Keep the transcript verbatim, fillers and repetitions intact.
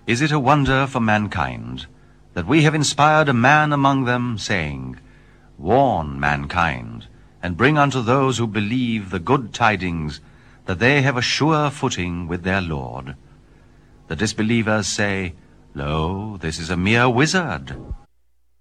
Is it a wonder for mankind that we have inspired a man among them, saying, Warn mankind, and bring unto those who believe the good tidings, that they have a sure footing with their Lord? The disbelievers say, Lo, this is a mere wizard.